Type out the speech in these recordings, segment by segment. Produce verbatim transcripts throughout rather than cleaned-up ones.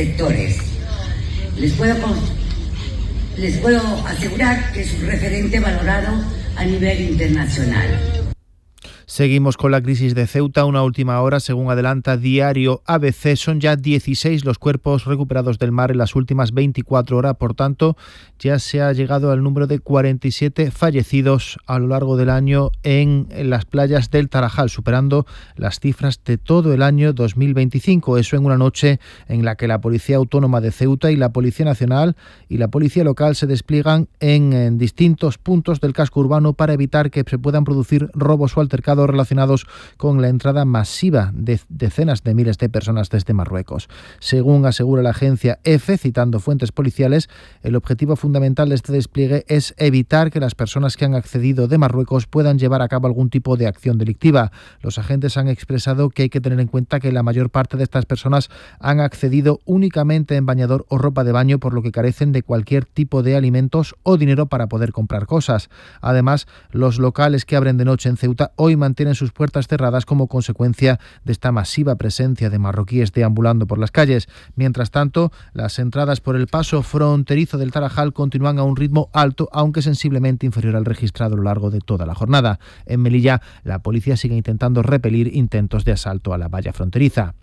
sectores. Les puedo, les puedo asegurar que es un referente valorado a nivel internacional. Seguimos con la crisis de Ceuta. Una última hora, según adelanta Diario A B C, son ya dieciséis los cuerpos recuperados del mar en las últimas veinticuatro horas. Por tanto, ya se ha llegado al número de cuarenta y siete fallecidos a lo largo del año en las playas del Tarajal, superando las cifras de todo el año dos mil veinticinco. Eso en una noche en la que la Policía Autónoma de Ceuta y la Policía Nacional y la Policía Local se despliegan en, en distintos puntos del casco urbano para evitar que se puedan producir robos o altercados relacionados con la entrada masiva de decenas de miles de personas desde Marruecos. Según asegura la agencia EFE, citando fuentes policiales, el objetivo fundamental de este despliegue es evitar que las personas que han accedido de Marruecos puedan llevar a cabo algún tipo de acción delictiva. Los agentes han expresado que hay que tener en cuenta que la mayor parte de estas personas han accedido únicamente en bañador o ropa de baño, por lo que carecen de cualquier tipo de alimentos o dinero para poder comprar cosas. Además, los locales que abren de noche en Ceuta hoy mantienen sus puertas cerradas como consecuencia de esta masiva presencia de marroquíes deambulando por las calles. Mientras tanto, las entradas por el paso fronterizo del Tarajal continúan a un ritmo alto, aunque sensiblemente inferior al registrado a lo largo de toda la jornada. En Melilla, la policía sigue intentando repelir intentos de asalto a la valla fronteriza.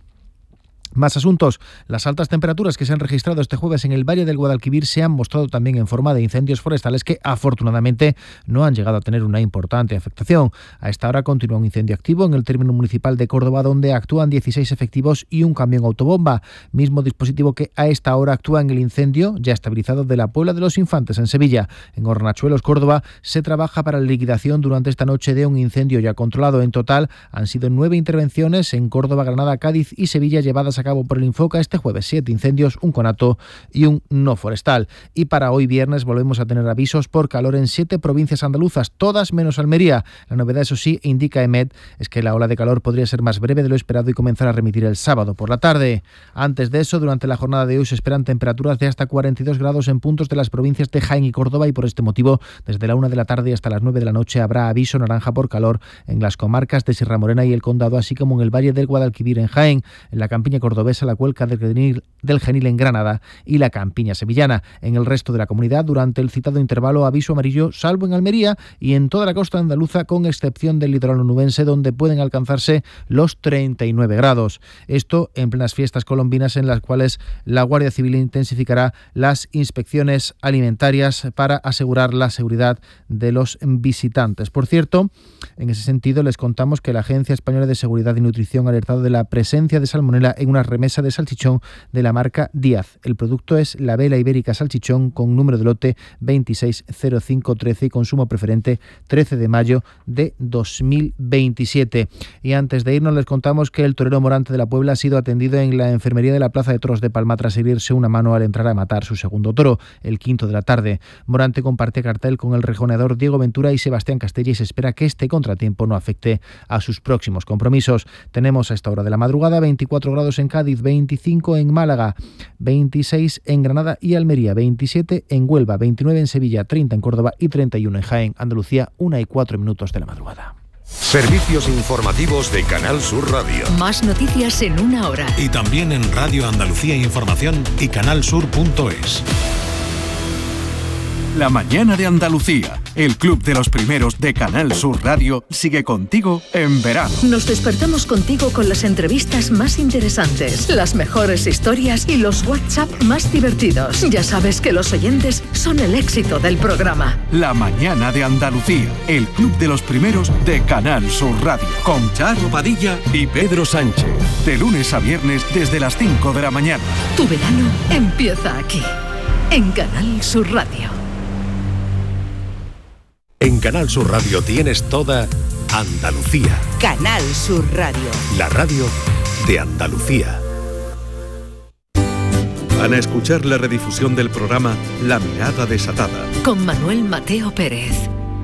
Más asuntos. Las altas temperaturas que se han registrado este jueves en el Valle del Guadalquivir se han mostrado también en forma de incendios forestales que afortunadamente no han llegado a tener una importante afectación. A esta hora continúa un incendio activo en el término municipal de Córdoba, donde actúan dieciséis efectivos y un camión autobomba, mismo dispositivo que a esta hora actúa en el incendio ya estabilizado de la Puebla de los Infantes en Sevilla. En Hornachuelos, Córdoba, se trabaja para la liquidación durante esta noche de un incendio ya controlado. En total han sido nueve intervenciones en Córdoba, Granada, Cádiz y Sevilla llevadas a a cabo por el Infoca este jueves: siete incendios, un conato y un no forestal. Y para hoy viernes volvemos a tener avisos por calor en siete provincias andaluzas, todas menos Almería. La novedad, eso sí, indica EMET, es que la ola de calor podría ser más breve de lo esperado y comenzar a remitir el sábado por la tarde. Antes de eso, durante la jornada de hoy se esperan temperaturas de hasta cuarenta y dos grados en puntos de las provincias de Jaén y Córdoba, y por este motivo, desde la una de la tarde hasta las nueve de la noche habrá aviso naranja por calor en las comarcas de Sierra Morena y el Condado, así como en el Valle del Guadalquivir en Jaén, en la campiña cordobesa, la cuenca del Genil, del Genil en Granada y la campiña sevillana. En el resto de la comunidad, durante el citado intervalo, aviso amarillo, salvo en Almería y en toda la costa andaluza, con excepción del litoral onubense, donde pueden alcanzarse los treinta y nueve grados. Esto en plenas fiestas colombinas, en las cuales la Guardia Civil intensificará las inspecciones alimentarias para asegurar la seguridad de los visitantes. Por cierto, en ese sentido, les contamos que la Agencia Española de Seguridad y Nutrición ha alertado de la presencia de salmonela en una remesa de salchichón de la marca Díaz. El producto es la vela ibérica salchichón con número de lote veintiséis cero cinco trece y consumo preferente trece de mayo de dos mil veintisiete. Y antes de irnos les contamos que el torero Morante de la Puebla ha sido atendido en la enfermería de la Plaza de Toros de Palma tras herirse una mano al entrar a matar su segundo toro, el quinto de la tarde. Morante comparte cartel con el rejoneador Diego Ventura y Sebastián Castella y se espera que este contratiempo no afecte a sus próximos compromisos. Tenemos a esta hora de la madrugada veinticuatro grados en Cádiz, veinticinco en Málaga, veintiséis en Granada y Almería, veintisiete en Huelva, veintinueve en Sevilla, treinta en Córdoba y treinta y uno en Jaén. Andalucía, una y cuatro minutos de la madrugada. Servicios informativos de Canal Sur Radio. Más noticias en una hora. Y también en Radio Andalucía Información y canalsur punto es. La mañana de Andalucía, el club de los primeros de Canal Sur Radio, sigue contigo en verano. Nos despertamos contigo con las entrevistas más interesantes, las mejores historias y los WhatsApp más divertidos. Ya sabes que los oyentes son el éxito del programa. La mañana de Andalucía, el club de los primeros de Canal Sur Radio, con Charo Padilla y Pedro Sánchez. De lunes a viernes desde las cinco de la mañana. Tu verano empieza aquí, en Canal Sur Radio. En Canal Sur Radio tienes toda Andalucía. Canal Sur Radio. La radio de Andalucía. Van a escuchar la redifusión del programa La Mirada Desatada. Con Manuel Mateo Pérez.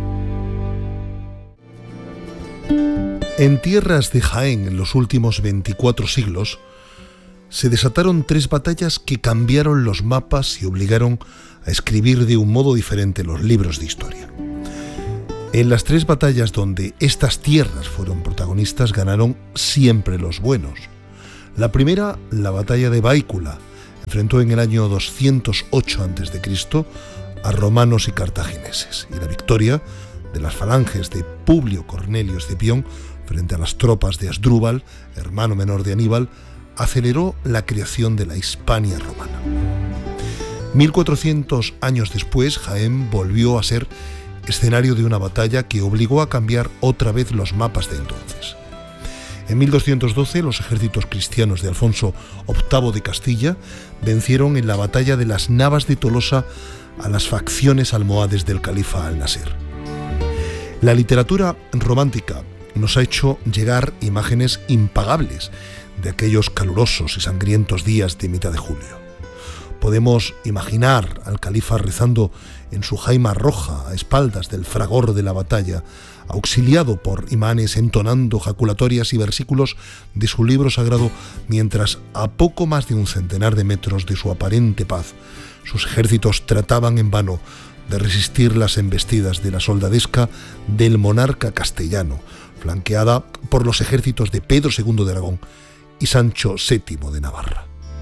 En tierras de Jaén, en los últimos veinticuatro siglos, se desataron tres batallas que cambiaron los mapas y obligaron a escribir de un modo diferente los libros de historia. En las tres batallas donde estas tierras fueron protagonistas, ganaron siempre los buenos. La primera, la batalla de Báicula, Enfrentó en el año doscientos ocho antes de Cristo a romanos y cartagineses, y la victoria de las falanges de Publio Cornelio Escipión frente a las tropas de Asdrúbal, hermano menor de Aníbal, aceleró la creación de la Hispania romana. mil cuatrocientos años después, Jaén volvió a ser escenario de una batalla que obligó a cambiar otra vez los mapas de entonces. En mil doscientos doce, los ejércitos cristianos de Alfonso octavo de Castilla vencieron en la batalla de las Navas de Tolosa a las facciones almohades del califa Al-Nasir. La literatura romántica nos ha hecho llegar imágenes impagables de aquellos calurosos y sangrientos días de mitad de julio. Podemos imaginar al califa rezando en su jaima roja a espaldas del fragor de la batalla, auxiliado por imanes entonando jaculatorias y versículos de su libro sagrado, mientras a poco más de un centenar de metros de su aparente paz, sus ejércitos trataban en vano de resistir las embestidas de la soldadesca del monarca castellano, flanqueada por los ejércitos de Pedro segundo de Aragón y Sancho séptimo de Navarra.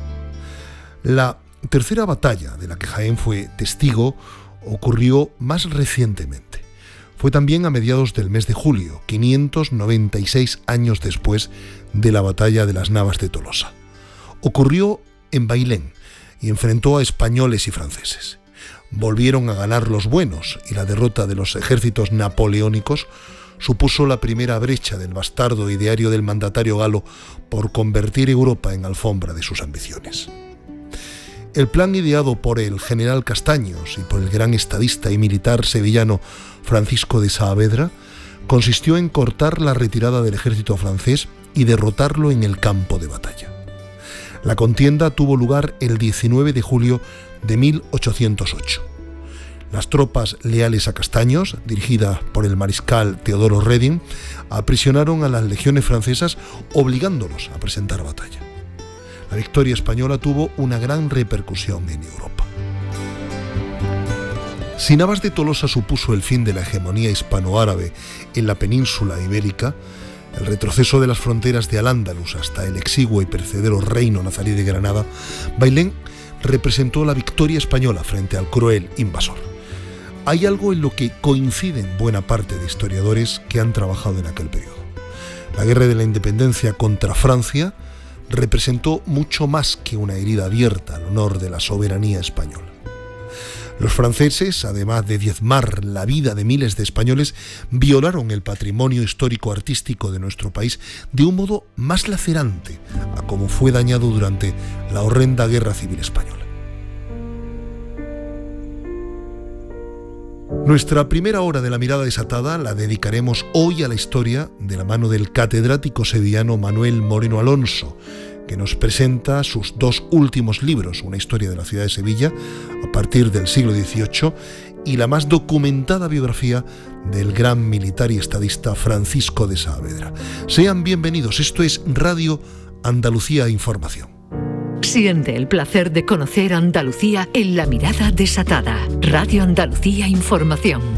La tercera batalla de la que Jaén fue testigo ocurrió más recientemente. Fue también a mediados del mes de julio, quinientos noventa y seis años después de la batalla de las Navas de Tolosa. Ocurrió en Bailén y enfrentó a españoles y franceses. Volvieron a ganar los buenos, y la derrota de los ejércitos napoleónicos supuso la primera brecha del bastardo ideario del mandatario galo por convertir Europa en alfombra de sus ambiciones. El plan ideado por el general Castaños y por el gran estadista y militar sevillano Francisco de Saavedra consistió en cortar la retirada del ejército francés y derrotarlo en el campo de batalla. La contienda tuvo lugar el diecinueve de julio de mil ochocientos ocho. Las tropas leales a Castaños, dirigidas por el mariscal Teodoro Reding, aprisionaron a las legiones francesas, obligándolos a presentar batalla. La victoria española tuvo una gran repercusión en Europa. Si Navas de Tolosa supuso el fin de la hegemonía hispano-árabe en la península ibérica, el retroceso de las fronteras de Al-Ándalus hasta el exiguo y perecedero reino nazarí de Granada, Bailén representó la victoria española frente al cruel invasor. Hay algo en lo que coinciden buena parte de historiadores que han trabajado en aquel periodo. La guerra de la independencia contra Francia representó mucho más que una herida abierta al honor de la soberanía española. Los franceses, además de diezmar la vida de miles de españoles, violaron el patrimonio histórico artístico de nuestro país de un modo más lacerante a como fue dañado durante la horrenda Guerra Civil Española. Nuestra primera hora de La Mirada Desatada la dedicaremos hoy a la historia de la mano del catedrático sevillano Manuel Moreno Alonso, que nos presenta sus dos últimos libros, Una historia de la ciudad de Sevilla, a partir del siglo dieciocho, y la más documentada biografía del gran militar y estadista Francisco de Saavedra. Sean bienvenidos, esto es Radio Andalucía Información. Siente el placer de conocer Andalucía en La Mirada Desatada. Radio Andalucía Información.